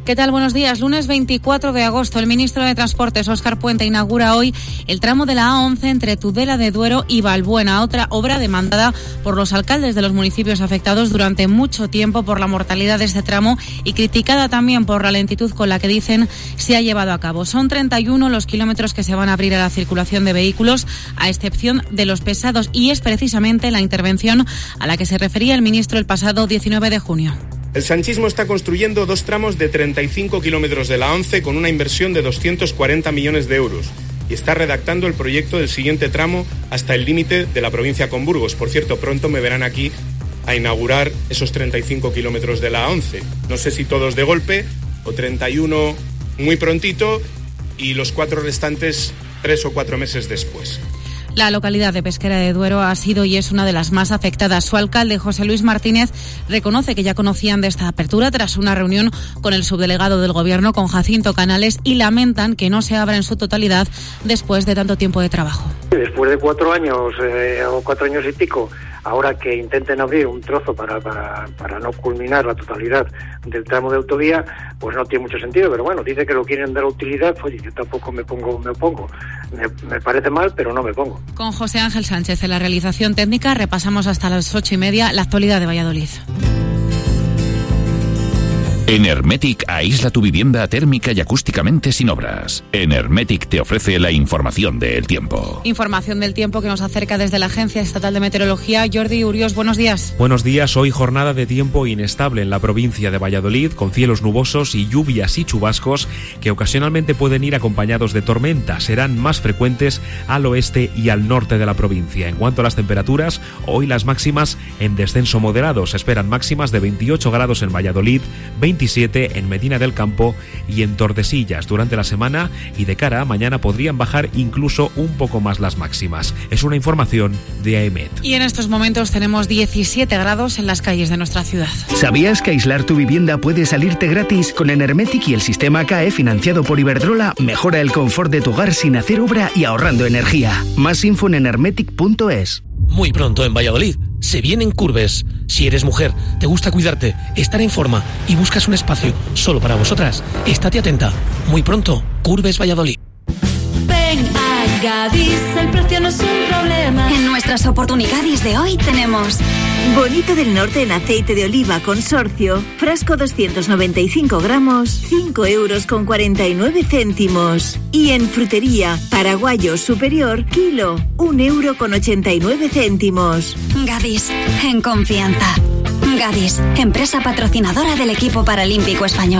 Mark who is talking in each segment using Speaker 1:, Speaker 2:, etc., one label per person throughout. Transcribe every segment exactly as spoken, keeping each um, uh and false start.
Speaker 1: ¿Qué tal? Buenos días. Lunes veinticuatro de agosto, el ministro de Transportes, Óscar Puente, inaugura hoy el tramo de la A once entre Tudela de Duero y Valbuena, otra obra demandada por los alcaldes de los municipios afectados durante mucho tiempo por la mortalidad de este tramo y criticada también por la lentitud con la que dicen se ha llevado a cabo. Son treinta y uno los kilómetros que se van a abrir a la circulación de vehículos, a excepción de los pesados, y es precisamente la intervención a la que se refería el ministro el pasado diecinueve de junio.
Speaker 2: El sanchismo está construyendo dos tramos de treinta y cinco kilómetros de la A once con una inversión de doscientos cuarenta millones de euros y está redactando el proyecto del siguiente tramo hasta el límite de la provincia con Burgos. Por cierto, pronto me verán aquí a inaugurar esos treinta y cinco kilómetros de la A once. No sé si todos de golpe o treinta y uno muy prontito y los cuatro restantes tres o cuatro meses después.
Speaker 1: La localidad de Pesquera de Duero ha sido y es una de las más afectadas. Su alcalde, José Luis Martínez, reconoce que ya conocían de esta apertura tras una reunión con el subdelegado del Gobierno, con Jacinto Canales, y lamentan que no se abra en su totalidad después de tanto tiempo de trabajo.
Speaker 3: Después de cuatro años eh, o cuatro años y pico, ahora que intenten abrir un trozo para, para, para no culminar la totalidad del tramo de autovía, pues no tiene mucho sentido. Pero bueno, dice que lo quieren dar utilidad, oye, yo tampoco me pongo, me opongo. Me, me parece mal, pero no me pongo.
Speaker 1: Con José Ángel Sánchez en la realización técnica, repasamos hasta las ocho y media la actualidad de Valladolid.
Speaker 4: En Hermetic aísla tu vivienda térmica y acústicamente sin obras. En Hermetic te ofrece la información del tiempo.
Speaker 1: Información del tiempo que nos acerca desde la Agencia Estatal de Meteorología. Jordi Urios, buenos días.
Speaker 5: Buenos días. Hoy jornada de tiempo inestable en la provincia de Valladolid, con cielos nubosos y lluvias y chubascos que ocasionalmente pueden ir acompañados de tormentas. Serán más frecuentes al oeste y al norte de la provincia. En cuanto a las temperaturas, hoy las máximas en descenso moderado. Se esperan máximas de veintiocho grados en Valladolid, veintisiete en Medina del Campo y en Tordesillas. Durante la semana y de cara a mañana podrían bajar incluso un poco más las máximas. Es una información de AEMET.
Speaker 1: Y en estos momentos tenemos diecisiete grados en las calles de nuestra ciudad.
Speaker 6: ¿Sabías que aislar tu vivienda puede salirte gratis? Con Enermetic y el sistema C A E financiado por Iberdrola, mejora el confort de tu hogar sin hacer obra y ahorrando energía. Más info en enermetic punto es.
Speaker 7: Muy pronto en Valladolid se vienen Curves. Si eres mujer, te gusta cuidarte, estar en forma y buscas un espacio solo para vosotras, estate atenta. Muy pronto, Curves Valladolid.
Speaker 8: Ven a Gadis, el precio no es un problema.
Speaker 9: En nuestras oportunidades de hoy tenemos
Speaker 10: Bonito del Norte en aceite de oliva consorcio, frasco doscientos noventa y cinco gramos, cinco euros con cuarenta y nueve céntimos. Y en frutería, paraguayo superior, kilo, un euro con ochenta y nueve céntimos.
Speaker 9: Gadis, en confianza. Gadis, empresa patrocinadora del equipo paralímpico español.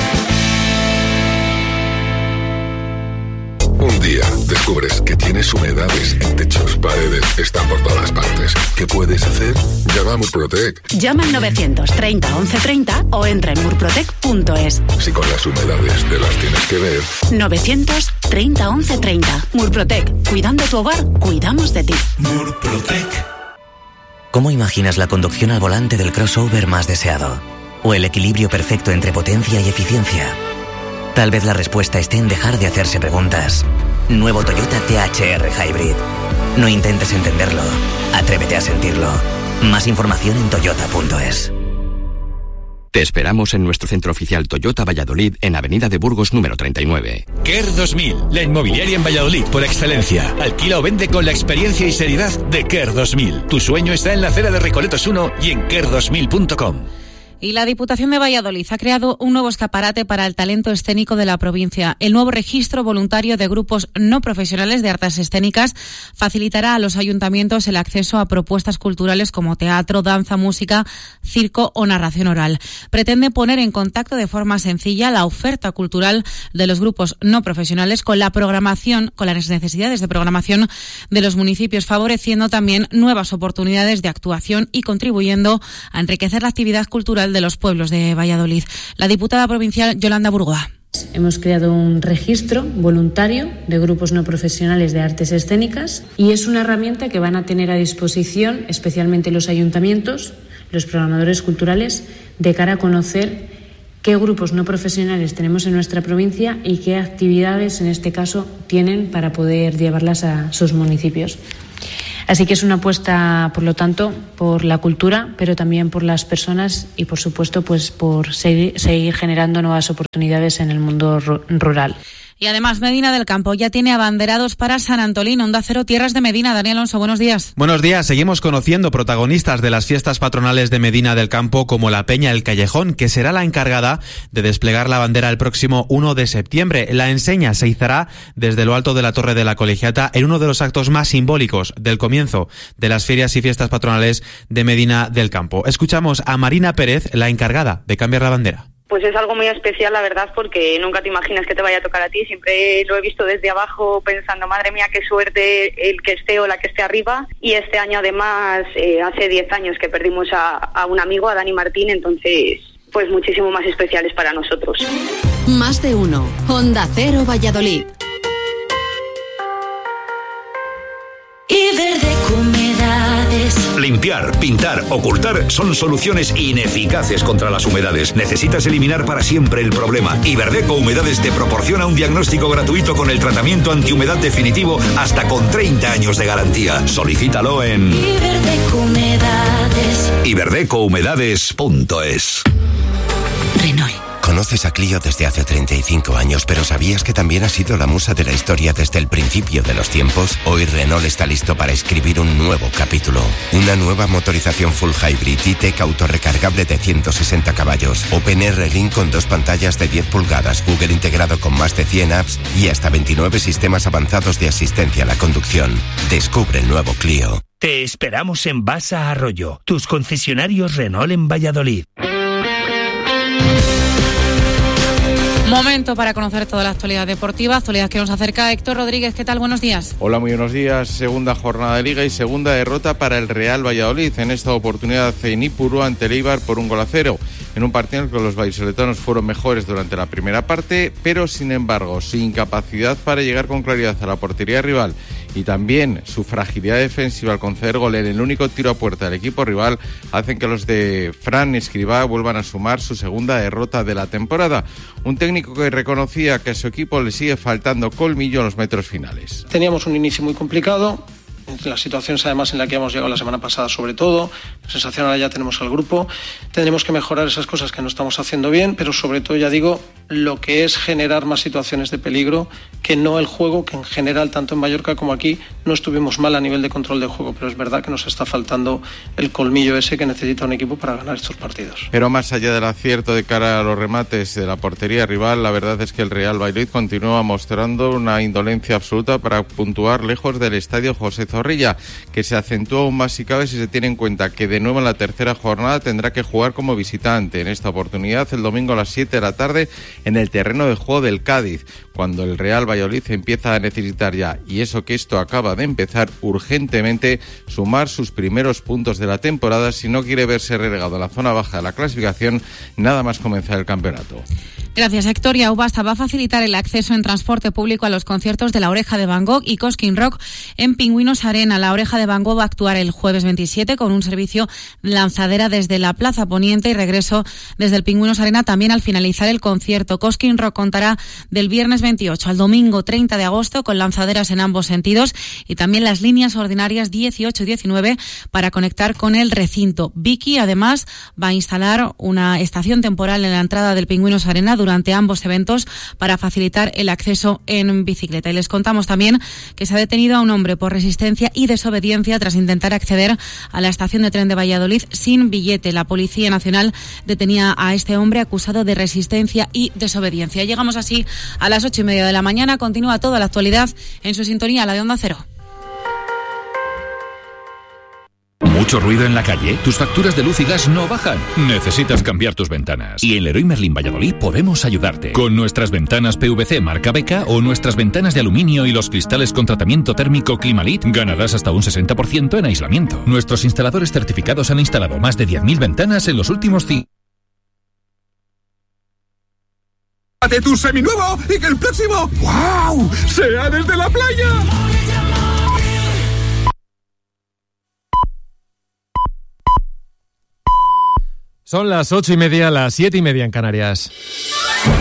Speaker 11: Un día descubres que tienes humedades en techos, paredes, están por todas partes. ¿Qué puedes hacer? Llama a Murprotec.
Speaker 12: Llama al novecientos treinta once treinta o entra en murprotec punto es.
Speaker 11: Si con las humedades te las tienes que ver.
Speaker 12: novecientos treinta once treinta. Murprotec. Cuidando tu hogar, cuidamos de ti.
Speaker 13: Murprotec. ¿Cómo imaginas la conducción al volante del crossover más deseado? ¿O el equilibrio perfecto entre potencia y eficiencia? Tal vez la respuesta esté en dejar de hacerse preguntas. Nuevo Toyota T H R Hybrid. No intentes entenderlo, atrévete a sentirlo. Más información en toyota punto es.
Speaker 14: Te esperamos en nuestro centro oficial Toyota Valladolid en Avenida de Burgos número treinta y nueve.
Speaker 15: Kerr dos mil, la inmobiliaria en Valladolid por excelencia. Alquila o vende con la experiencia y seriedad de Kerr dos mil. Tu sueño está en la acera de Recoletos uno y en kerr dos mil punto com.
Speaker 1: Y la Diputación de Valladolid ha creado un nuevo escaparate para el talento escénico de la provincia. El nuevo registro voluntario de grupos no profesionales de artes escénicas facilitará a los ayuntamientos el acceso a propuestas culturales como teatro, danza, música, circo o narración oral. Pretende poner en contacto de forma sencilla la oferta cultural de los grupos no profesionales con la programación, con las necesidades de programación de los municipios, favoreciendo también nuevas oportunidades de actuación y contribuyendo a enriquecer la actividad cultural de los pueblos de Valladolid. La diputada provincial Yolanda Burgoa.
Speaker 16: Hemos creado un registro voluntario de grupos no profesionales de artes escénicas y es una herramienta que van a tener a disposición especialmente los ayuntamientos, los programadores culturales, de cara a conocer qué grupos no profesionales tenemos en nuestra provincia y qué actividades en este caso tienen para poder llevarlas a sus municipios. Así que es una apuesta, por lo tanto, por la cultura, pero también por las personas y, por supuesto, pues por seguir, seguir generando nuevas oportunidades en el mundo rural.
Speaker 1: Y además Medina del Campo ya tiene abanderados para San Antolín. Onda Cero, Tierras de Medina. Daniel Alonso, buenos días.
Speaker 17: Buenos días. Seguimos conociendo protagonistas de las fiestas patronales de Medina del Campo, como la Peña El Callejón, que será la encargada de desplegar la bandera el próximo uno de septiembre. La enseña se izará desde lo alto de la Torre de la Colegiata en uno de los actos más simbólicos del comienzo de las ferias y fiestas patronales de Medina del Campo. Escuchamos a Marina Pérez, la encargada de cambiar la bandera.
Speaker 18: Pues es algo muy especial, la verdad, porque nunca te imaginas que te vaya a tocar a ti. Siempre lo he visto desde abajo pensando, madre mía, qué suerte el que esté o la que esté arriba. Y este año, además, eh, hace diez años que perdimos a, a un amigo, a Dani Martín, entonces, pues muchísimo más especiales para nosotros.
Speaker 12: Más de uno. Onda Cero Valladolid.
Speaker 8: Iberdeco Humedades.
Speaker 19: Limpiar, pintar, ocultar son soluciones ineficaces contra las humedades. Necesitas eliminar para siempre el problema. Iberdeco Humedades te proporciona un diagnóstico gratuito con el tratamiento antihumedad definitivo hasta con treinta años de garantía. Solicítalo en
Speaker 8: Iberdeco Humedades.
Speaker 19: iberdeco humedades punto es.
Speaker 8: Renault.
Speaker 20: Conoces a Clio desde hace treinta y cinco años, pero ¿sabías que también ha sido la musa de la historia desde el principio de los tiempos? Hoy Renault está listo para escribir un nuevo capítulo. Una nueva motorización full hybrid E-Tech autorrecargable de ciento sesenta caballos, OpenR Link con dos pantallas de diez pulgadas, Google integrado con más de cien apps y hasta veintinueve sistemas avanzados de asistencia a la conducción. Descubre el nuevo Clio.
Speaker 21: Te esperamos en Basa Arroyo, tus concesionarios Renault en Valladolid.
Speaker 1: Momento para conocer toda la actualidad deportiva, actualidad que nos acerca Héctor Rodríguez. ¿Qué tal? Buenos días.
Speaker 22: Hola, muy buenos días. Segunda jornada de Liga y segunda derrota para el Real Valladolid. En esta oportunidad en Ipurú ante el Eibar por un gol a cero. En un partido en el que los vallisoletanos fueron mejores durante la primera parte, pero sin embargo, sin capacidad para llegar con claridad a la portería rival y también su fragilidad defensiva al conceder gol en el único tiro a puerta del equipo rival hacen que los de Fran Escribá vuelvan a sumar su segunda derrota de la temporada. Un técnico que reconocía que a su equipo le sigue faltando colmillo en los metros finales.
Speaker 23: Teníamos un inicio muy complicado, las situaciones además en la que hemos llegado la semana pasada sobre todo, la sensación ahora ya tenemos al grupo, tendremos que mejorar esas cosas que no estamos haciendo bien, pero sobre todo ya digo, lo que es generar más situaciones de peligro que no el juego, que en general tanto en Mallorca como aquí no estuvimos mal a nivel de control de juego, pero es verdad que nos está faltando el colmillo ese que necesita un equipo para ganar estos partidos.
Speaker 22: Pero más allá del acierto de cara a los remates de la portería rival, la verdad es que el Real Valladolid continúa mostrando una indolencia absoluta para puntuar lejos del estadio José Zorrilla, que se acentúa aún más si cabe si se tiene en cuenta que de nuevo en la tercera jornada tendrá que jugar como visitante, en esta oportunidad el domingo a las siete de la tarde en el terreno de juego del Cádiz, cuando el Real Valladolid empieza a necesitar ya, y eso que esto acaba de empezar, urgentemente sumar sus primeros puntos de la temporada si no quiere verse relegado a la zona baja de la clasificación nada más comenzar el campeonato.
Speaker 1: Gracias, Héctor. Y Aubasta va a facilitar el acceso en transporte público a los conciertos de La Oreja de Van Gogh y Cosquín Rock en Pingüinos Arena. La Oreja de Van Gogh va a actuar el jueves veintisiete con un servicio lanzadera desde la Plaza Poniente y regreso desde el Pingüinos Arena también al finalizar el concierto. Cosquín Rock contará del viernes veintiocho al domingo treinta de agosto con lanzaderas en ambos sentidos y también las líneas ordinarias dieciocho y diecinueve para conectar con el recinto. Vicky además va a instalar una estación temporal en la entrada del Pingüinos Arena durante ambos eventos para facilitar el acceso en bicicleta. Y les contamos también que se ha detenido a un hombre por resistencia y desobediencia tras intentar acceder a la estación de tren de Valladolid sin billete. La Policía Nacional detenía a este hombre acusado de resistencia y desobediencia. Llegamos así a las ocho y media de la mañana. Continúa toda la actualidad en su sintonía, la de Onda Cero.
Speaker 4: ¿Mucho ruido en la calle? ¿Tus facturas de luz y gas no bajan? Necesitas cambiar tus ventanas. Y en Leroy Merlin Valladolid podemos ayudarte. Con nuestras ventanas P V C marca Beca o nuestras ventanas de aluminio y los cristales con tratamiento térmico Climalit ganarás hasta un sesenta por ciento en aislamiento. Nuestros instaladores certificados han instalado más de diez mil ventanas en los últimos cinco.
Speaker 24: ¡Date tu seminuevo y que el próximo ¡wow! sea desde la playa!
Speaker 25: Son las ocho y media, las siete y media en Canarias.